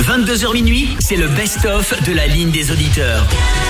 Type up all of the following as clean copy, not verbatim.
22h minuit, c'est le best-of de la ligne des auditeurs.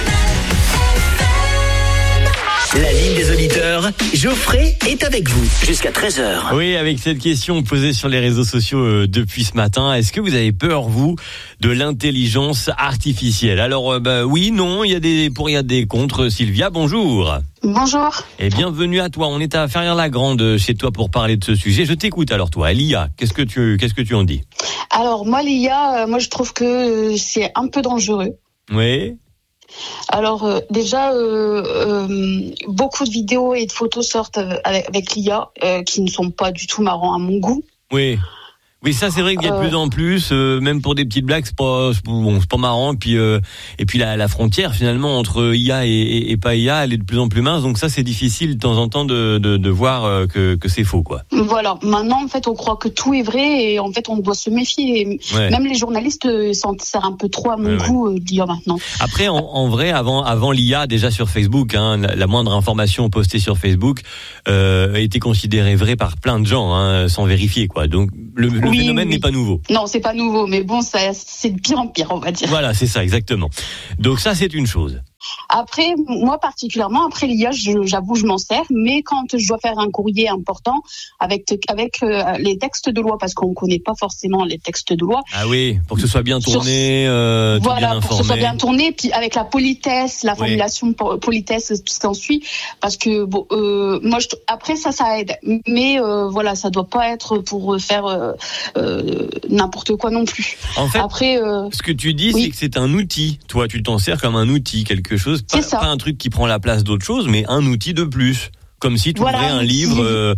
La ligne des auditeurs, Geoffrey est avec vous jusqu'à 13h. Oui, avec cette question posée sur les réseaux sociaux depuis ce matin, est-ce que vous avez peur, vous, de l'intelligence artificielle ? Alors, oui, non, il y a des pour, il y a des contre. Sylvia, bonjour. Bonjour. Et bienvenue à toi. On est à Ferrières-la-Grande chez toi pour parler de ce sujet. Je t'écoute alors, toi. l'IA, qu'est-ce que tu en dis ? Alors, moi, l'IA, je trouve que c'est un peu dangereux. Oui. Alors déjà, beaucoup de vidéos et de photos sortent avec l'IA qui ne sont pas du tout marrants à mon goût. Oui, ça c'est vrai qu'il y a de plus en plus, même pour des petites blagues, c'est pas marrant. Et puis la frontière finalement entre IA et pas IA, elle est de plus en plus mince. Donc ça c'est difficile de temps en temps de voir que c'est faux, quoi. Voilà. Maintenant en fait on croit que tout est vrai et en fait on doit se méfier. Ouais. Même les journalistes s'en servent un peu trop à mon goût l'IA maintenant. Après en vrai avant l'IA déjà sur Facebook, la moindre information postée sur Facebook était considérée vraie par plein de gens sans vérifier, quoi. Donc le phénomène n'est pas nouveau. Non, c'est pas nouveau, mais bon, c'est de pire en pire, on va dire. Voilà, c'est ça, exactement. Donc ça, c'est une chose. Après, moi particulièrement, après l'IA, j'avoue, je m'en sers, mais quand je dois faire un courrier important avec les textes de loi, parce qu'on ne connaît pas forcément les textes de loi. Ah oui, pour que ce soit bien tourné, voilà, bien informé. Pour que ce soit bien tourné, puis avec la politesse, la formulation politesse, tout ce qui en suit, parce que moi, après ça aide, mais voilà, ça doit pas être pour faire n'importe quoi non plus. En fait, après, ce que tu dis, c'est que c'est un outil. Toi, tu t'en sers comme un outil, quelque chose, pas un truc qui prend la place d'autre chose, mais un outil de plus. Comme si tu ouvrais un livre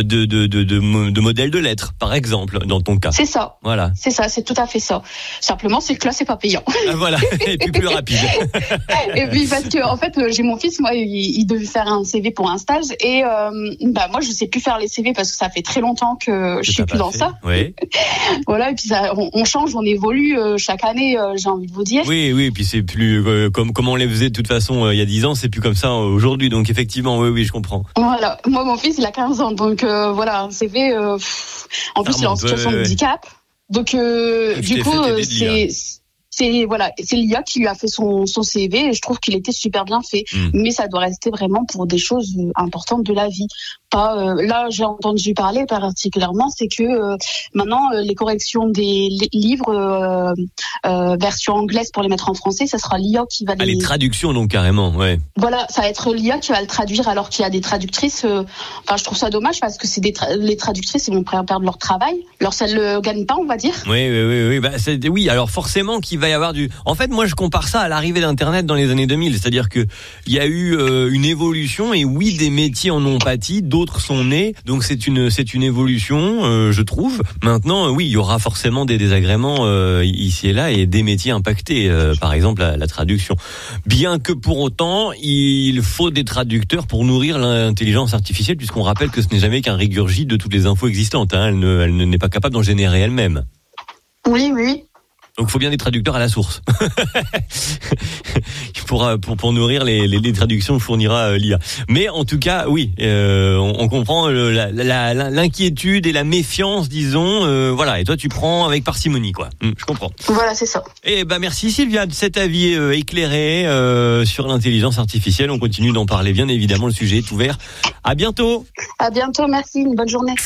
de modèles de lettres, par exemple, dans ton cas. C'est ça. Voilà. C'est ça, c'est tout à fait ça. Simplement, c'est que là, c'est pas payant. Ah, voilà, et puis plus rapide. Et puis parce que en fait, j'ai mon fils, moi, il devait faire un CV pour un stage, et moi, je sais plus faire les CV parce que ça fait très longtemps que je suis plus dans ça. Oui. Voilà, et puis ça, on change, on évolue chaque année, j'ai envie de vous dire. Oui, et puis c'est plus comme on les faisait de toute façon il y a 10 ans, c'est plus comme ça aujourd'hui. Donc effectivement, oui, je comprends. Voilà, moi mon fils il a 15 ans, donc voilà, un CV, en plus il est en situation de handicap, donc du coup c'est l'IA qui lui a fait son CV et je trouve qu'il était super bien fait, mais ça doit rester vraiment pour des choses importantes de la vie. Pas là j'ai entendu parler particulièrement, c'est que maintenant les corrections des livres version anglaise pour les mettre en français, ça sera l'IA qui va les traductions donc carrément, ouais. Voilà, ça va être l'IA qui va le traduire alors qu'il y a des traductrices. Je trouve ça dommage parce que c'est les traductrices, ils vont perdre leur travail, alors ça le gagne pas, on va dire. Oui. Oui, alors forcément qu'il va y avoir En fait, moi je compare ça à l'arrivée d'Internet dans les années 2000, c'est-à-dire que il y a eu une évolution et oui, des métiers en ont pâti, d'autres sont nés, donc c'est une évolution, je trouve. Maintenant, oui, il y aura forcément des désagréments ici et là et des métiers impactés, par exemple la traduction. Bien que pour autant, il faut des traducteurs pour nourrir l'intelligence artificielle, puisqu'on rappelle que ce n'est jamais qu'un régurgite de toutes les infos existantes. Elle n'est pas capable d'en générer elle-même. Oui. Donc, il faut bien des traducteurs à la source. pour nourrir les traductions, fournira l'IA. Mais en tout cas, oui, on comprend l'inquiétude et la méfiance, disons. Voilà. Et toi, tu prends avec parcimonie, quoi. Je comprends. Voilà, c'est ça. Et merci Sylvia de cet avis éclairé sur l'intelligence artificielle. On continue d'en parler, bien évidemment. Le sujet est ouvert. À bientôt. À bientôt. Merci. Une bonne journée.